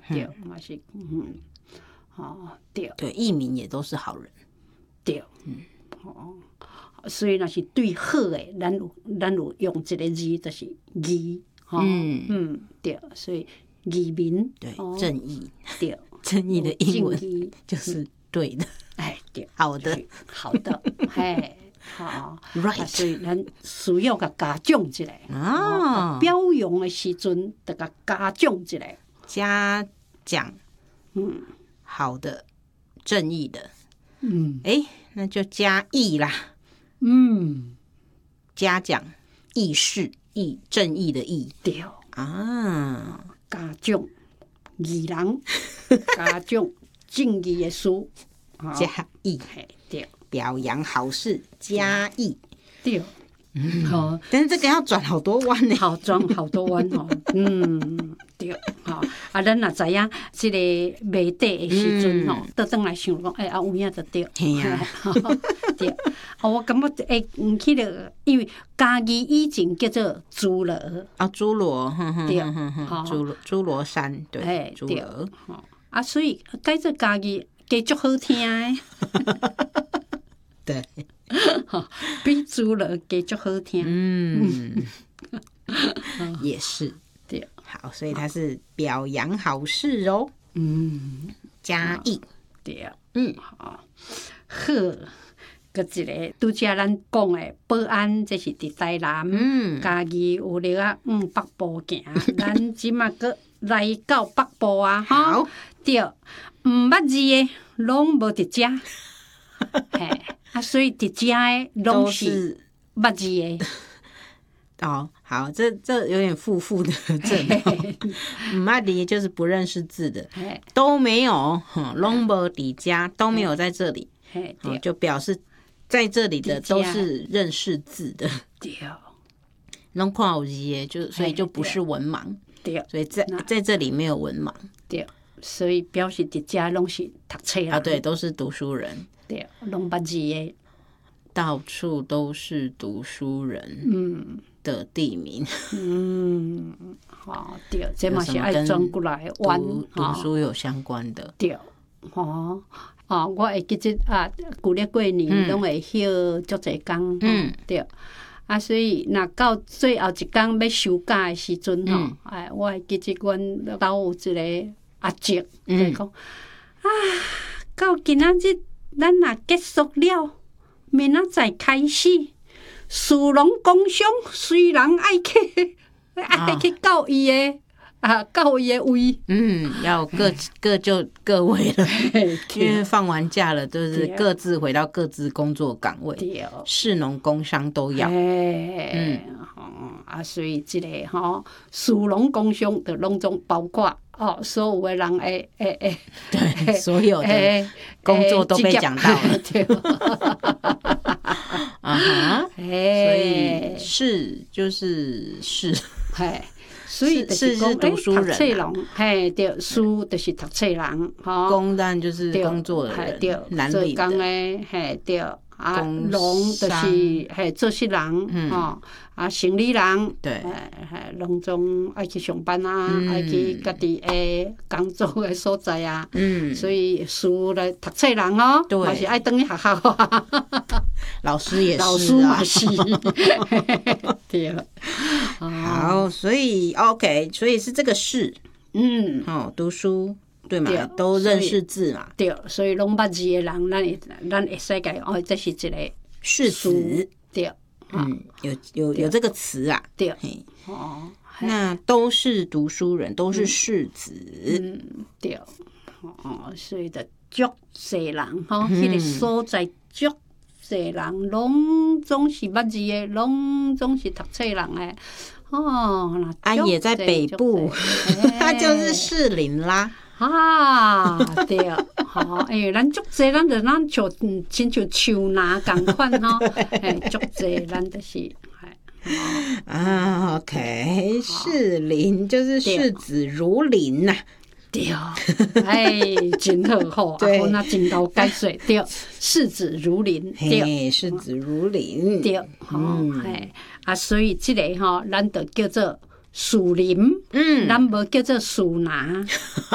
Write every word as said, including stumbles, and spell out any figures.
对，嘛是嗯，哦对对，义民也都是好人， 对，嗯哦，所以若是对好诶，咱有咱有用一个字，就是义，吼，嗯嗯对，所以义民对， 哦正义， 对， 正义的英文正义就是对的， 哎对， 好的就是好的，嘿。好 Right 啊，所以咱需要甲嘉奖一下。 啊哦，表扬的时阵，得甲嘉奖一下。 嘉奖， 嗯好的，正义的， 嗯哎，那就嘉义啦， 嗯， 嘉奖，义士，义，正义的义对， 啊， 嘉奖义人，嘉奖正义的事。哦嘉义， 嘿对表扬好事，嘉义。 对，好， 但是这个要转好多弯呢。 好转好多弯吼，嗯，对，吼，啊，咱若知影即个卖底的时阵吼，倒转来想讲，哎，啊有影就对， 嘿啊对，啊，我感觉诶，嗯，迄个因为嘉义以前叫做侏罗， 啊，侏罗，哼哼对哼哼哼好侏罗侏罗山， 哎对，侏对罗， 吼，啊，所以改做嘉义加足好听诶， 对， 吼，比侏罗加足好听， 嗯，也是， 对， 好，所以它是表扬好事哦， 嗯， 嘉义， 对， 嗯， 好，好。搁一个拄则咱讲诶，保安这是伫台南， 嗯嘉义有咧啊，嗯，北部行，咱即马搁来到北部啊， 好吼，对，毋捌字诶，拢无伫遮，嘿，啊，所以伫遮诶拢都是是捌字诶， 哦，好，这这有点负负的正哦，唔捌字就是不认识字的， 嘿， 都没有，拢无底家都没有在这里， 嘿， 哦对就表示在这里的底家都是认识字的。 对拢看有字的，就所以就不是文盲， 对所以在在这里没有文盲对，所以表示伫遮拢是读册人， 啊，对，都是读书人， 对，拢捌字诶， 到处都是读书人嗯。 的地名， 嗯，吼对，这嘛是有什么跟爱转过来弯读读吼书有相关的， 对，吼哦，我会记即啊，旧历过年拢会休足侪工，嗯，对，啊，所以若到最后一工要收假的时阵吼，哎，我会记即阮兜有一个阿叔，就讲啊，到今仔日咱若结束了，明仔载开始。士农工商虽然爱去爱去到伊的啊，到伊的位， 嗯，要各各就各位了，因为放完假了，就是各自回到各自工作岗位， 对， 士农工商都要， 嗯，啊，所以即个吼，士农工商的拢总包括哦，所有的人诶诶诶， 对，所有的工作都被讲到了， 对， 啊哈，所以哎， 是就是是， 嘿。所以就是讲， 读书人、啊， 读册人，嘿，对，书就是读册人，吼， 工当然就是工作的人， 对， 蓝领的，嘿，对，啊，农就是嘿做事人， 嗯、 吼，啊，生理人， 对， 嘿，农总爱去上班啊，嗯、爱去家己诶工作诶所在啊，嗯，所以书来读册人哦， 对， 嘛是爱等去学校啊， 老师也是、啊， 老师嘛是，对。 好，所以 OK， 所以是这个是， 嗯， 哦，读书对嘛，对都认识字嘛， 对，所以拢捌字的人，咱会咱会使讲哦，这是一个是词， 对， 嗯，有有有这个词啊， 对， 哦，那都是读书人，都是士子， 嗯，对，哦，所以的足侪人吼，迄个所在足。侪人拢总是捌字的，拢总是读册人的。哦， 啊，也在北部，他就是士林啦。 啊，对，吼，诶，咱足侪，咱就咱就亲像树林共款吼，诶，足侪，咱就是， 啊 ，OK， 士林就是士子如林呐。 对，哎，真好吼，对，那真够解说，对，士子如林， 对，士子如林， 对，吼，嘿，啊，所以这个吼，咱就叫做树林，嗯，咱无叫做树林。